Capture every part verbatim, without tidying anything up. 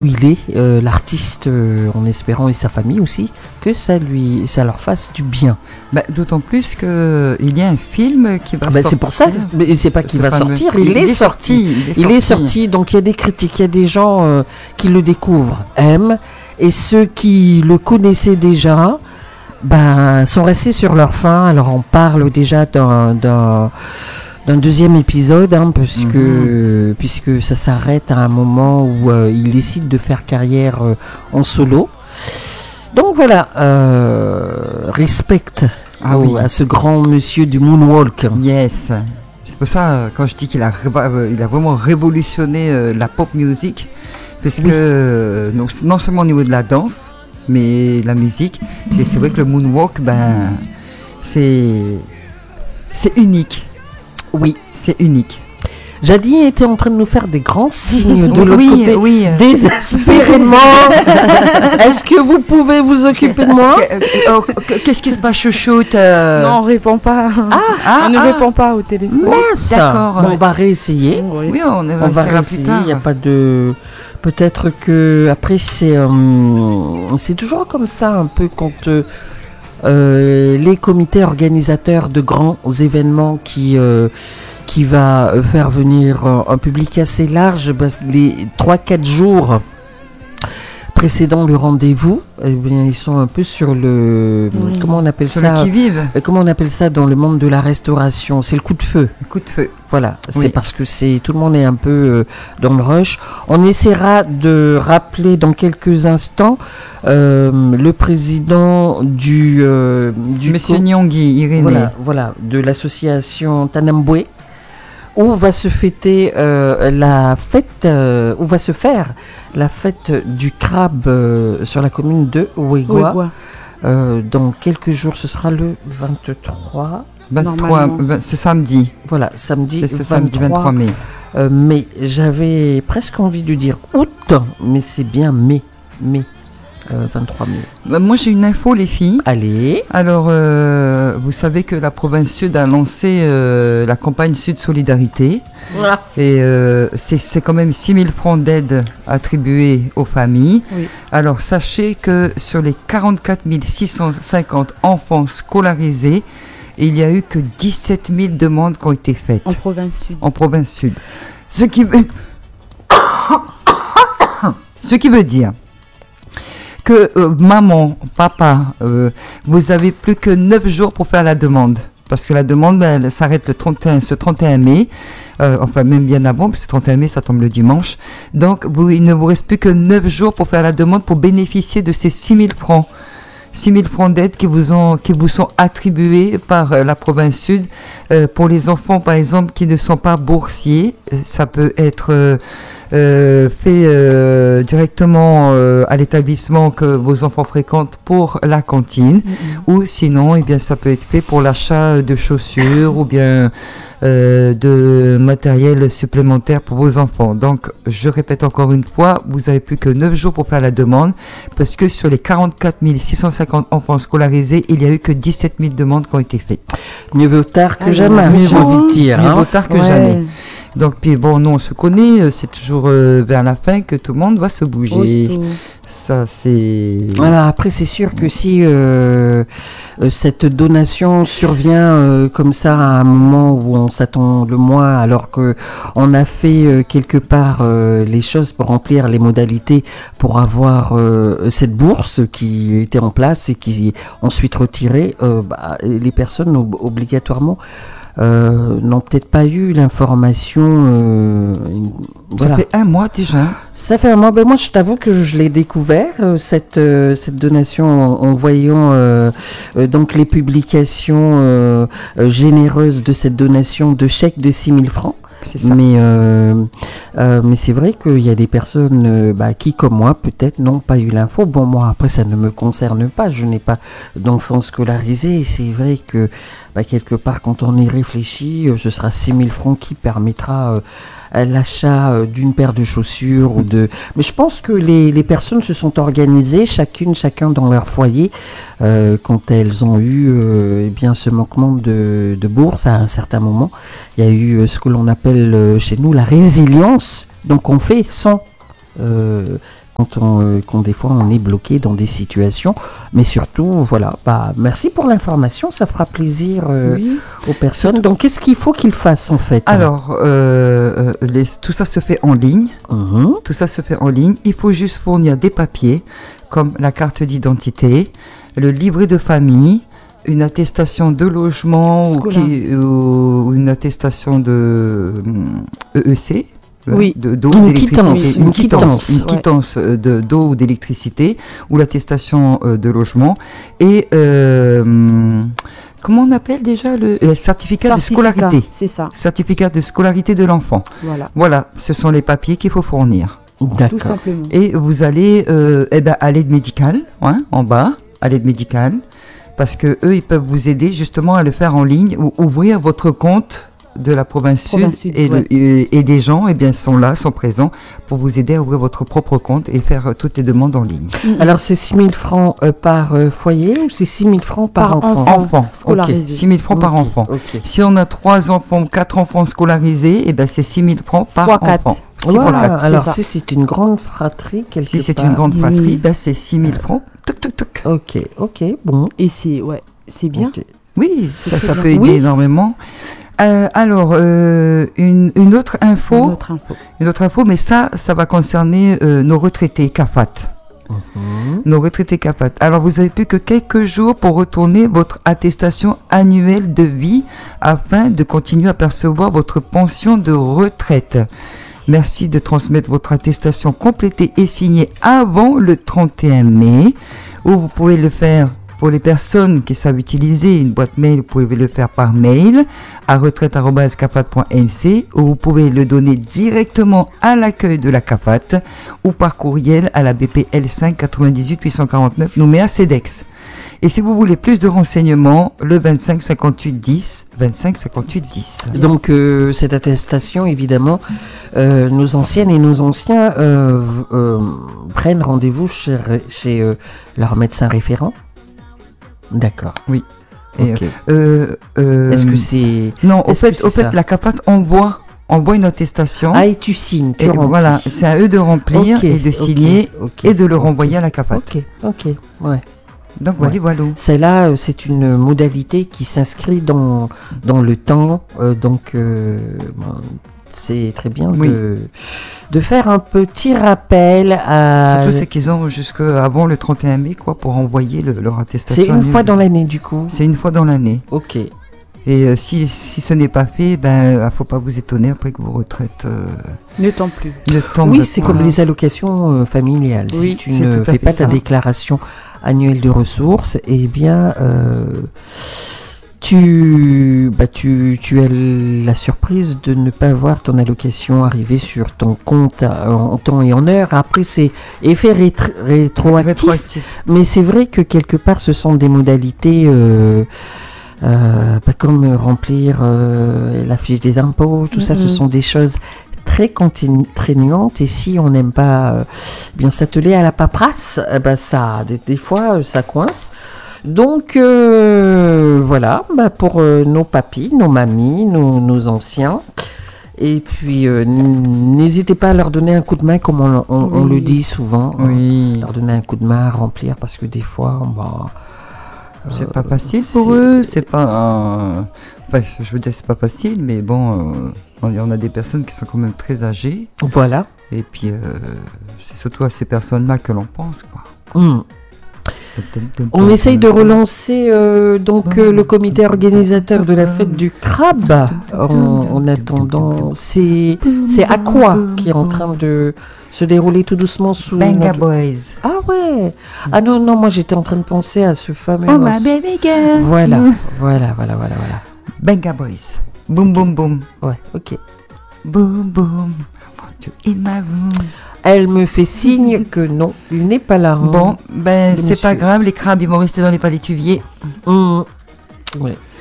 il est, euh, l'artiste, euh, en espérant, et sa famille aussi, que ça lui, ça leur fasse du bien. Bah, d'autant plus que il y a un film qui va bah, sortir. C'est pour ça, mais c'est pas qu'il va fameux... sortir, il, il, est, est sorti. sorti. Il, est, il sorti. est sorti, donc il y a des critiques, il y a des gens euh, qui le découvrent, aiment, et ceux qui le connaissaient déjà, ben, sont restés sur leur faim. Alors on parle déjà d'un, d'un, d'un deuxième épisode, hein, parce mm-hmm. que, puisque ça s'arrête à un moment où euh, il décide de faire carrière euh, en solo. Donc voilà, euh, respecte ah au, oui. à ce grand monsieur du moonwalk. Yes, c'est pour ça quand je dis qu'il a, il a vraiment révolutionné euh, la pop music, parce oui. que euh, non, non seulement au niveau de la danse, mais la musique. Et c'est vrai que le moonwalk, ben, c'est c'est unique. Oui, c'est unique. Jadis était en train de nous faire des grands signes de oui, l'autre oui, côté, oui. désespérément. Est-ce que vous pouvez vous occuper de moi? Qu'est-ce qui se passe, chouchoute euh... Non, on répond pas. Ah, ah on ne ah. répond pas au téléphone. Mince. D'accord. Bon, on va réessayer. Oui, oui on, on va réessayer. Il n'y a pas de. Peut-être que après c'est euh, c'est toujours comme ça un peu quand euh, euh, les comités organisateurs de grands événements qui euh, qui va faire venir un public assez large, bah, les trois quatre jours précédant le rendez-vous, eh bien, ils sont un peu sur le oui. comment on appelle sur ça le qui-vive. Comment on appelle ça dans le monde de la restauration? C'est le coup de feu. Le coup de feu. Voilà, oui. c'est parce que c'est tout le monde est un peu euh, dans le rush. On essaiera de rappeler dans quelques instants euh, le président du euh, du Monsieur co- Nyonghi, Irénée. Voilà, voilà, de l'association Tanambwe, où va se fêter euh, la fête, euh, où va se faire la fête du crabe euh, sur la commune de Ouégoua. Euh, dans quelques jours, ce sera le vingt-trois. vingt-trois, ce samedi. Voilà, samedi, c'est ce samedi vingt-trois mai. Euh, mais j'avais presque envie de dire août, mais c'est bien mai, mai. Euh, vingt-trois mai. Bah, moi j'ai une info les filles. Allez. Alors euh, vous savez que la province Sud a lancé euh, la campagne Sud Solidarité. Voilà. Et euh, c'est, c'est quand même six mille francs d'aide attribués aux familles. Oui. Alors sachez que sur les quarante-quatre mille six cent cinquante enfants scolarisés, il n'y a eu que dix-sept mille demandes qui ont été faites. En province Sud. En province Sud. Ce qui veut, Ce qui veut dire que euh, maman, papa, euh, vous avez plus que neuf jours pour faire la demande. Parce que la demande, ben, elle s'arrête le trente et un, ce trente et un mai. Euh, enfin, même bien avant, parce que le trente et un mai, ça tombe le dimanche. Donc, vous, il ne vous reste plus que neuf jours pour faire la demande pour bénéficier de ces six mille francs. six mille francs d'aide qui vous, ont, qui vous sont attribués par euh, la province Sud. Euh, pour les enfants, par exemple, qui ne sont pas boursiers, euh, ça peut être... Euh, Euh, fait euh, directement euh, à l'établissement que vos enfants fréquentent pour la cantine, mm-hmm. ou sinon eh bien, ça peut être fait pour l'achat de chaussures ou bien euh, de matériel supplémentaire pour vos enfants. Donc je répète encore une fois, vous avez plus que neuf jours pour faire la demande, parce que sur les quarante-quatre mille six cent cinquante enfants scolarisés, il n'y a eu que dix-sept mille demandes qui ont été faites. Mieux vaut tard que ah, jamais, mieux vaut dire. Mieux vaut tard que ouais. jamais. Donc, puis bon, nous on se connaît, c'est toujours euh, vers la fin que tout le monde va se bouger. Oh, ça, c'est. Voilà, après, c'est sûr que si euh, euh, cette donation survient euh, comme ça à un moment où on s'attend le moins, alors qu'on a fait euh, quelque part euh, les choses pour remplir les modalités pour avoir euh, cette bourse qui était en place et qui est ensuite retirée, euh, bah, les personnes ob- obligatoirement. Euh, n'ont peut-être pas eu l'information. Euh, voilà. Ça fait un mois déjà. Ça fait un mois. Ben moi, je t'avoue que je l'ai découvert euh, cette euh, cette donation en, en voyant euh, euh, donc les publications euh, euh, généreuses de cette donation de chèque de six mille francs. C'est ça. Mais euh, euh, mais c'est vrai qu'il y a des personnes euh, bah, qui, comme moi, peut-être n'ont pas eu l'info. Bon, moi, après, ça ne me concerne pas. Je n'ai pas d'enfants scolarisés. C'est vrai que bah, quelque part, quand on y réfléchit, euh, ce sera six mille francs qui permettra euh, l'achat euh, d'une paire de chaussures ou de. Mais je pense que les les personnes se sont organisées, chacune, chacun dans leur foyer, euh, quand elles ont eu euh, eh bien ce manquement de de bourse à un certain moment. Il y a eu euh, ce que l'on appelle chez nous la résilience. Donc on fait sans euh, quand, on, euh, quand des fois on est bloqué dans des situations, mais surtout, voilà, bah, merci pour l'information, ça fera plaisir euh, Oui. aux personnes. Donc, qu'est-ce qu'il faut qu'ils fassent en fait? Alors, euh, euh, les- tout ça se fait en ligne. Mhm. Tout ça se fait en ligne. Il faut juste fournir des papiers comme la carte d'identité, le livret de famille, une attestation de logement ou, Scolaire. qui- ou une attestation de hum, E E C. euh, Oui. de, d'eau, Une d'électricité. quittance, une une quittance, quittance, une ouais. quittance euh, de, d'eau ou d'électricité ou l'attestation euh, de logement et euh, hum, comment on appelle déjà le euh, certificat, de scolarité. C'est ça, Certificat de scolarité de l'enfant. voilà, Voilà, ce sont les papiers qu'il faut fournir. tout D'accord. simplement. Et vous allez euh, eh ben, à l'aide médicale, hein, en bas, à l'aide médicale, parce que eux, ils peuvent vous aider justement à le faire en ligne ou ouvrir votre compte de la province, Province sud, Sud, et, le- ouais. et- et des gens eh bien, sont là, sont présents pour vous aider à ouvrir votre propre compte et faire euh, toutes les demandes en ligne. Alors, c'est six mille francs euh, par euh, foyer ou c'est six mille francs par, Par enfant? enfant. Enfants, Scolarisé. six mille francs par Ok, enfant. ok. Si on a trois enfants, quatre enfants scolarisés, eh ben, c'est six mille francs par Fois quatre. enfant. Six Voilà, fois quatre. alors ça. si c'est une grande fratrie, quelque Si c'est part. une grande fratrie, Oui. ben, c'est six mille francs. Toc, toc, toc. Ok, ok, bon. Et c'est, ouais, c'est bien. Ok. Oui, ça, très ça bien. peut aider Oui. énormément. Euh, alors, euh, une, une autre info, Notre info. une autre info, mais ça, ça va concerner euh, nos retraités C A F A T. Mhm. Nos retraités C A F A T. Alors, vous avez plus que quelques jours pour retourner votre attestation annuelle de vie afin de continuer à percevoir votre pension de retraite. Merci de transmettre votre attestation complétée et signée avant le trente et un mai, ou vous pouvez le faire. Pour les personnes qui savent utiliser une boîte mail, vous pouvez le faire par mail à retraite arobase cafat point n c ou vous pouvez le donner directement à l'accueil de la C A F A T ou par courriel à la B P L cinq quatre-vingt-dix-huit huit cent quarante-neuf Nouméa CEDEX. Et si vous voulez plus de renseignements, le vingt-cinq cinquante-huit dix, vingt-cinq cinquante-huit dix. Donc euh, cette attestation, évidemment, euh, nos anciennes et nos anciens euh, euh, prennent rendez-vous chez, chez euh, leur médecin référent. D'accord. Oui. Et, Ok. Euh, euh, Est-ce que c'est... Non, au est-ce que fait, au c'est fait ça la C A F A T envoie, envoie une attestation. Ah, et tu signes, tu et remplis. voilà, c'est à eux de remplir Ok, et de ok, signer ok. et de le renvoyer à la C A F A T. Ok, ok, ouais. Donc voilà, Ouais. voilà. Celle-là, euh, c'est une modalité qui s'inscrit dans, dans le temps, euh, donc euh, bon, c'est très bien Oui. de, de faire un petit rappel à... Surtout c'est qu'ils ont jusqu'avant le trente et un mai quoi pour envoyer le- leur attestation. C'est une annuelle. fois dans l'année, du coup. C'est une fois dans l'année. Ok. Et euh, si, si ce n'est pas fait, ben euh, faut pas vous étonner après que vos retraites euh, Ne tend plus. ne tombent. Oui, c'est pas. comme les allocations euh, familiales. Oui, si tu c'est ne tout à fais fait pas ça. ta déclaration annuelle de ressources, eh bien, euh, tu, bah, tu, tu as la surprise de ne pas voir ton allocation arriver sur ton compte euh, en temps et en heure. Après, c'est effet rétro- rétroactif. Rétroactif. Mais c'est vrai que quelque part, ce sont des modalités, euh, euh, pas comme remplir euh, la fiche des impôts, tout ça, ce Mhm. sont des choses très contraignantes. Et si on n'aime pas euh, bien s'atteler à la paperasse, eh ben ça, des, des fois, euh, ça coince. Donc euh, voilà, bah, pour euh, nos papis, nos mamies, nos, nos anciens. Et puis, euh, n- n'hésitez pas à leur donner un coup de main, comme on, on- on Oui. le dit souvent. hein. Oui. Leur donner un coup de main à remplir, parce que des fois, bah, C'est euh, pas facile pour c'est- eux, c'est pas un... Enfin, je veux dire, c'est pas facile, mais bon, euh, on on a des personnes qui sont quand même très âgées, Voilà. et puis euh, c'est surtout à ces personnes-là que l'on pense, quoi. Hmm. On essaye de relancer euh, donc euh, le comité organisateur de la fête du crabe en, en attendant. C'est c'est Aqua qui est en train de se dérouler tout doucement sous. Benga notre- Boys. Ah ouais. Ah non non, moi j'étais en train de penser à ce fameux. Oh my morceau. baby girl. Voilà, voilà, voilà, voilà, voilà. Benga Boys. Boom boom boom. Ouais, ok. Boom boom. Want you in my room. Elle me fait signe que non, il n'est pas là. hein. Bon, ben Le c'est pas monsieur. grave, les crabes ils vont rester dans les palétuviers. Hmm. Ouais.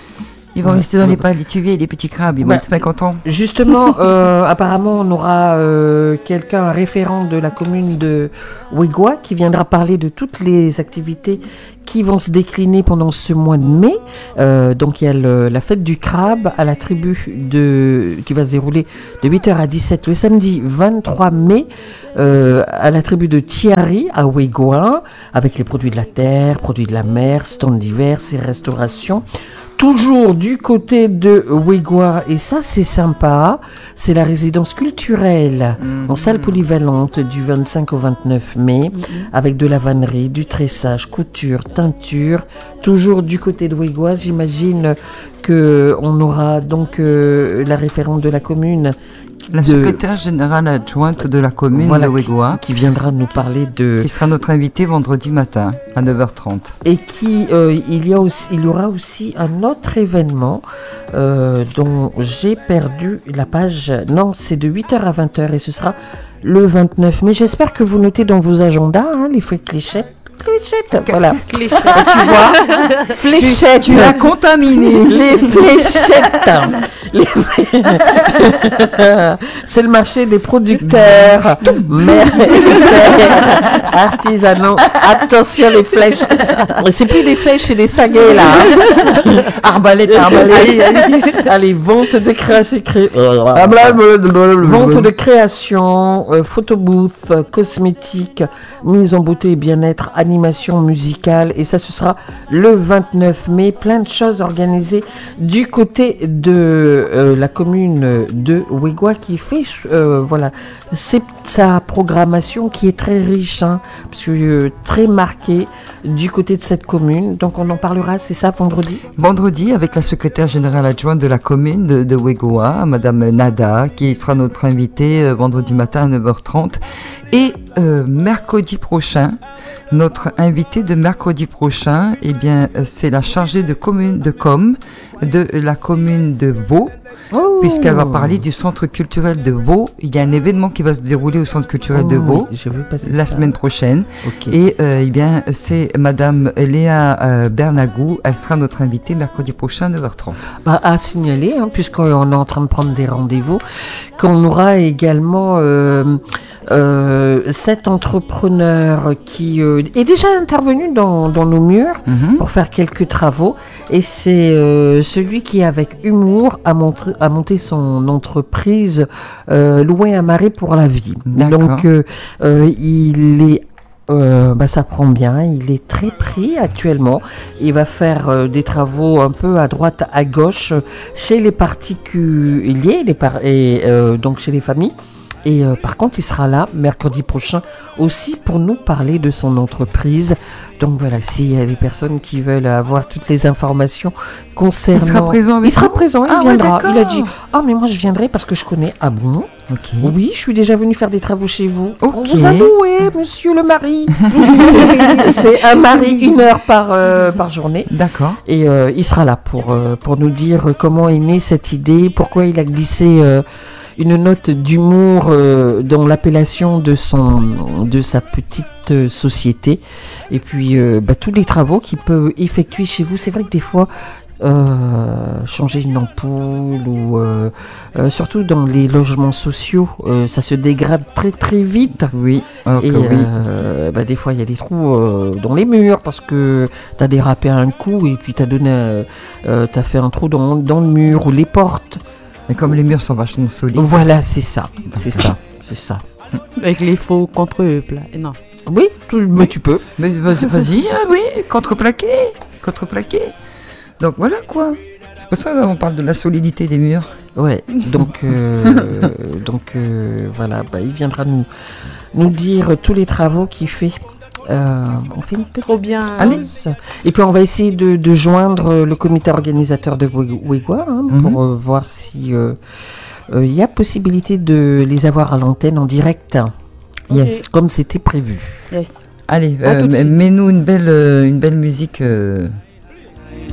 Ils vont Ouais. rester dans les palétuviers, les petits crabes, ils vont Bah, être très contents. Justement, euh, apparemment, on aura euh, quelqu'un, un référent de la commune de Wegwa, qui viendra parler de toutes les activités qui vont se décliner pendant ce mois de mai. Euh, donc, il y a le- la fête du crabe à la tribu de, qui va se dérouler de huit heures à dix-sept le samedi vingt-trois mai euh, à la tribu de Tiari à Wegwa, avec les produits de la terre, produits de la mer, stands divers et restauration. Toujours du côté de Wegwa, et ça c'est sympa, c'est la résidence culturelle en salle polyvalente du vingt-cinq au vingt-neuf mai, avec de la vannerie, du tressage, couture, teinture. Toujours du côté de Wegwa, j'imagine que on aura donc euh, la référente de la commune La de- secrétaire générale adjointe de la commune voilà, de Wegwa, qui, qui viendra nous parler de qui sera notre invité vendredi matin à neuf heures trente. et qui euh, il y a aussi il y aura aussi un autre événement euh, dont j'ai perdu la page. Non, c'est de huit heures à vingt heures et ce sera le vingt-neuf mai. J'espère que vous notez dans vos agendas hein, les fléchettes. Fléchettes, voilà. Tu vois, fléchettes. Tu l'as contaminé. Les fléchettes. Les- C'est le marché des producteurs, mères, artisanaux. Attention les flèches. C'est plus des flèches, c'est des saguets là. hein. Arbalète, arbalète. Allez, vente de création. cré- Ah, blablabla. Vente de création, euh, photobooth, euh, cosmétique, mise en beauté et bien-être, animation musicale. Et ça, ce sera le vingt-neuf mai. Plein de choses organisées du côté de euh, la commune de Wegwa qui fait euh, voilà, c'est sa programmation qui est très riche, hein, parce que, euh, très marquée du côté de cette commune. Donc on en parlera, c'est ça, vendredi? Vendredi, avec la secrétaire générale adjointe de la commune de, de Wegwa, Madame Nada, qui sera notre invitée euh, vendredi matin à neuf heures trente. Et euh, mercredi prochain, notre invité de mercredi prochain, eh bien, euh, c'est la chargée de commune de com de la commune de Vaud. Oh. Puisqu'elle va parler du centre culturel de Vaud. Il y a un événement qui va se dérouler au centre culturel de Oh, Vaud oui, je vais passer la ça. semaine prochaine. Ok. Et euh, eh bien, c'est Madame Léa euh, Bernagou. Elle sera notre invitée mercredi prochain à neuf heures trente. Bah, à signaler, hein, puisqu'on est en train de prendre des rendez-vous, qu'on aura également euh, euh, cet entrepreneur qui euh, est déjà intervenu dans, dans nos murs Mhm. pour faire quelques travaux. Et c'est euh, celui qui, avec humour, a, montré, a monté son entreprise euh, Louer un marais pour la vie. D'accord. Donc, euh, euh, il est Euh, bah, ça prend bien, il est très pris actuellement. Il va faire euh, des travaux un peu à droite, à gauche, euh, chez les particuliers les par- et euh, donc chez les familles. Et euh, par contre, il sera là mercredi prochain aussi pour nous parler de son entreprise. Donc voilà, s'il y a des personnes qui veulent avoir toutes les informations concernant... Il sera présent avec Il sera nous présent, il Ah ouais, viendra. d'accord. Il a dit, ah mais moi je viendrai parce que je connais. Ah bon? Ok. Oui, je suis déjà venu faire des travaux chez vous. Ok. On vous a loué, monsieur le mari. C'est- C'est un mari, une heure par, euh, par journée. D'accord. Et euh, il sera là pour, euh, pour nous dire comment est née cette idée, pourquoi il a glissé euh, une note d'humour euh, dans l'appellation de, son, de sa petite euh, société. Et puis, euh, bah, tous les travaux qu'il peut effectuer chez vous. C'est vrai que des fois... Euh, changer une ampoule ou euh, euh, surtout dans les logements sociaux, euh, ça se dégrade très très vite. Oui. Ok, Et oui. euh, bah, des fois, il y a des trous euh, dans les murs parce que tu as dérapé un coup et puis tu as donné, euh, euh, t'as fait un trou dans, dans le mur ou les portes. Mais comme les murs sont vachement solides. Voilà, c'est ça, c'est ça, c'est ça. Avec les faux contre eux, là. Et non. Oui, tu- mais tu peux. Mais vas-y, vas-y, ah oui, contreplaqué, contreplaqué. Donc voilà quoi. C'est pour ça qu'on parle de la solidité des murs. Ouais, donc, euh, donc euh, voilà, bah, il viendra nous, nous dire tous les travaux qu'il fait. Euh, on fait une petite Trop bien. Allez. Et puis on va essayer de, de joindre le comité organisateur de Wegwa hein, Mhm. pour euh, voir si euh, euh, il y a possibilité de les avoir à l'antenne en direct, Yes. comme c'était prévu. Yes. Allez, À euh, tout de suite. mets-nous une belle, euh, une belle musique. euh,